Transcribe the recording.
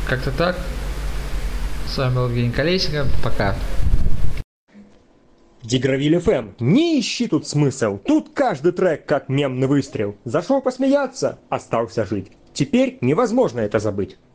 Как-то так. С вами был Евгений Колесников. Пока. Дигравиль ФМ. Не ищи тут смысл. Тут каждый трек как мемный выстрел. Зашел посмеяться, остался жить. Теперь невозможно это забыть.